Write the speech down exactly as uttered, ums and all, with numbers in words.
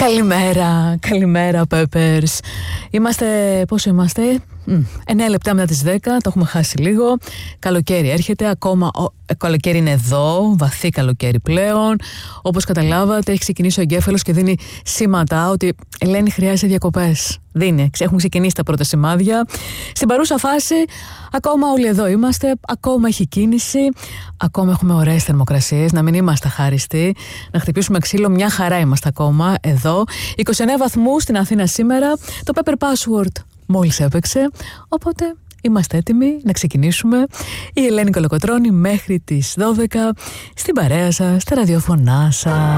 Καλημέρα, καλημέρα Peppers. Είμαστε, πόσο είμαστε, εννέα λεπτά μετά τις δέκα, το έχουμε χάσει λίγο. Καλοκαίρι έρχεται, ακόμα ο, καλοκαίρι είναι εδώ, βαθύ καλοκαίρι πλέον. Όπως καταλάβατε, έχει ξεκινήσει ο εγκέφαλος και δίνει σήματα ότι Ελένη χρειάζεται διακοπές. Δίνει, έχουν ξεκινήσει τα πρώτα σημάδια. Στην παρούσα φάση, ακόμα όλοι εδώ είμαστε, ακόμα έχει κίνηση, ακόμα έχουμε ωραίες θερμοκρασίες, να μην είμαστε αχάριστοι, να χτυπήσουμε ξύλο, μια χαρά είμαστε ακόμα εδώ. είκοσι εννέα βαθμούς στην Αθήνα σήμερα, το Pepper Password μόλις έπαιξε, οπότε είμαστε έτοιμοι να ξεκινήσουμε. Η Ελένη Κολοκοτρώνη μέχρι τις δώδεκα στην παρέα σας, στα ραδιοφωνά σας.